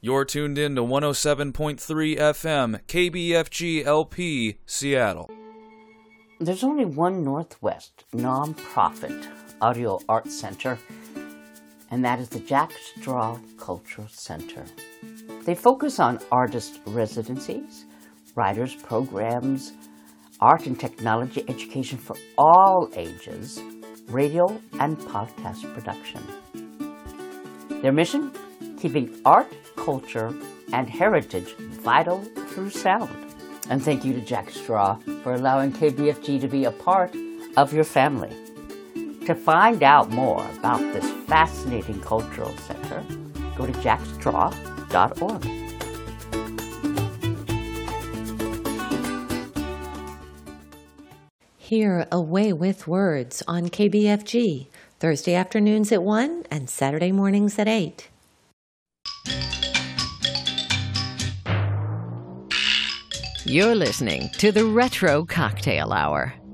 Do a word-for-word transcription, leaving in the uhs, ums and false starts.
You're tuned in to one oh seven point three F M, K B F G L P, Seattle. There's only one Northwest nonprofit audio art center, and that is the Jack Straw Cultural Center. They focus on artist residencies, writers programs, art and technology education for all ages, radio and podcast production. Their mission? Keeping art, culture, and heritage vital through sound. And thank you to Jack Straw for allowing K B F G to be a part of your family. To find out more about this fascinating cultural center, go to jack straw dot org. Hear Away with Words on K B F G, Thursday afternoons at one and Saturday mornings at eight. You're listening to the Retro Cocktail Hour.